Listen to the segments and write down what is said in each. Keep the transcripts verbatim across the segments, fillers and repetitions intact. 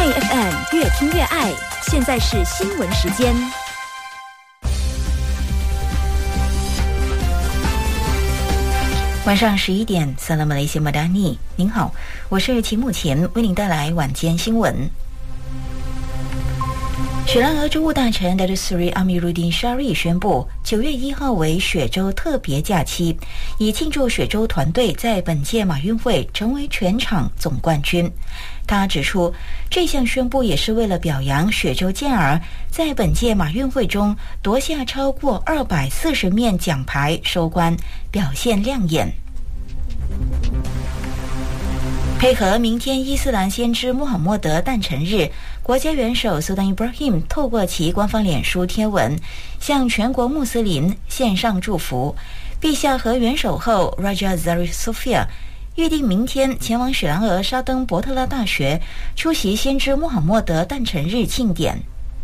F M 越听越爱，现在是新闻时间。 晚上十一点，萨拉马雷西马达尼，您好，我是齐木前，为您带来晚间新闻。雪兰莪州务大臣 Datuk Seri Amiruddin Syari 宣布，九月一号为雪州特别假期，以庆祝雪州团队在本届马运会成为全场总冠军。他指出，这项宣布也是为了表扬雪州健儿在本届马运会中夺下超过二百四十面奖牌收官，表现亮眼。配合明天伊斯兰先知穆罕默德诞辰日，国家元首 Sultan Ibrahim 透过其官方脸书贴文，向全国穆斯林献上祝福。陛下和元首后 Raja Zarif Sofia 预定明天前往雪兰莪沙登伯特拉大学出席先知穆罕默德诞辰日庆典。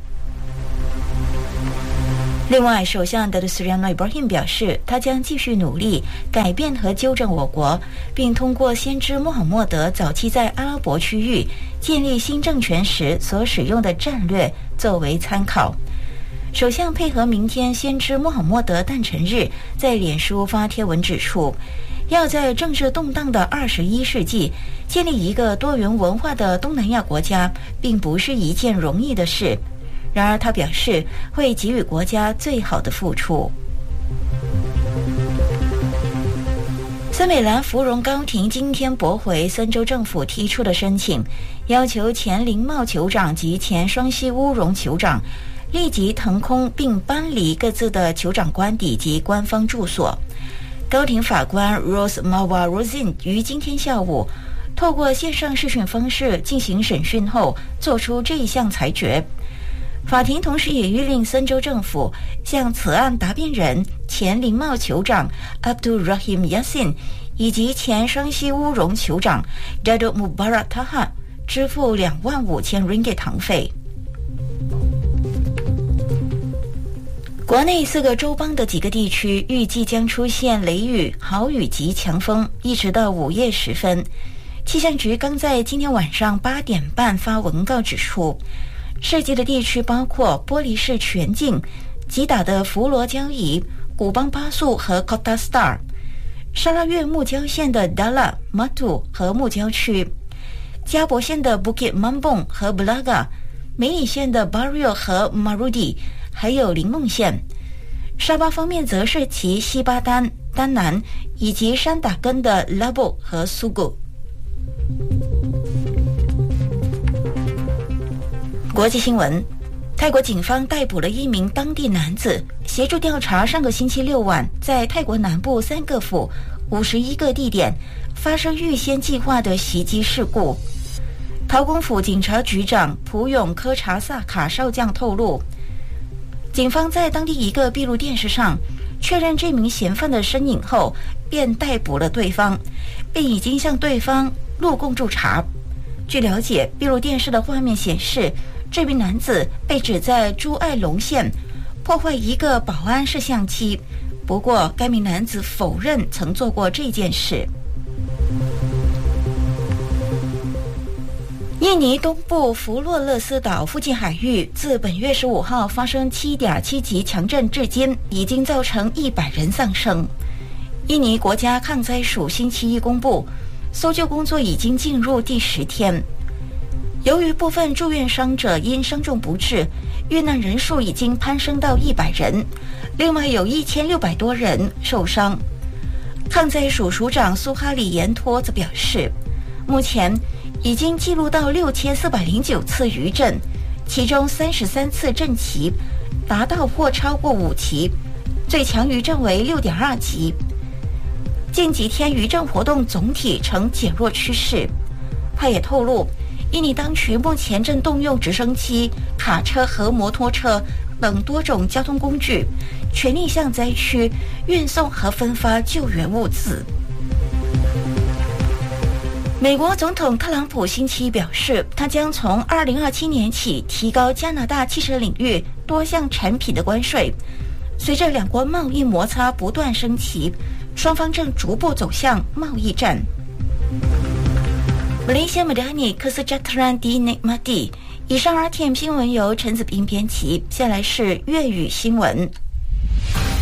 另外，首相 Datuk Seri Anwar Ibrahim 表示，他将继续努力改变和纠正我国，并通过先知穆罕默德早期在阿拉伯区域建立新政权时所使用的战略作为参考。首相配合明天先知穆罕默德诞辰日，在脸书发贴文指出，要在政治动荡的二十一世纪建立一个多元文化的东南亚国家，并不是一件容易的事。然而他表示会给予国家最好的付出。森美兰芙蓉高庭今天驳回森州政府提出的申请，要求前林茂酋长及前双溪乌荣酋长立即腾空并搬离各自的酋长官邸及官方住所。高庭法官 Rose Mawar Rosin 于今天下午透过线上视讯方式进行审讯后做出这一项裁决。法庭同时也谕令森州政府向此案答辩人前林茂酋长 Abdul Rahim Yassin 以及前双溪乌荣酋长 Datuk Mubarak Taha 支付两万五千 ringgit 堂费。国内四个州邦的几个地区预计将出现雷雨、豪雨及强风，一直到午夜时分。气象局刚在今天晚上八点半发文告指出，涉及的地区包括玻璃市全境、吉打的弗罗交怡、古邦巴素和 Kota Star， 沙拉越木礁县的 Dala、Matu 和木礁区，加博县的 Bukit Mambong 和 Belaga， 梅里县的 Bario 和 Marudi， 还有林梦县。沙巴方面则是其西巴丹、丹南以及山打根的 Labo 和 Sugu。国际新闻，泰国警方逮捕了一名当地男子，协助调查上个星期六晚在泰国南部三个府五十一个地点发生预先计划的袭击事故。陶公府警察局长蒲永科查萨卡少将透露，警方在当地一个闭路电视上确认这名嫌犯的身影后，便逮捕了对方，并已经向对方录供驻查。据了解，闭路电视的画面显示，这名男子被指在珠爱龙县破坏一个保安摄像机，不过该名男子否认曾做过这件事。印尼东部弗洛勒斯岛附近海域自本月十五号发生 七点七 级强震至今，已经造成一百人丧生。印尼国家抗灾署星期一公布，搜救工作已经进入第十天。由于部分住院伤者因伤重不治，遇难人数已经攀升到一百人，另外有一千六百多人受伤。抗灾署署长苏哈里延托则表示，目前已经记录到六千四百零九次余震，其中三十三次震级达到或超过五级，最强余震为 六点二 级。近几天余震活动总体呈减弱趋势。他也透露，印尼当局目前正动用直升机、卡车和摩托车等多种交通工具，全力向灾区运送和分发救援物资。美国总统特朗普星期一表示，他将从二零二七年起提高加拿大汽车领域多项产品的关税。随着两国贸易摩擦不断升级，双方正逐步走向贸易战。 Malaysia Madani Kesejahteraan dinikmati。以上 R T M 新闻由陈子斌编辑，下来是粤语新闻。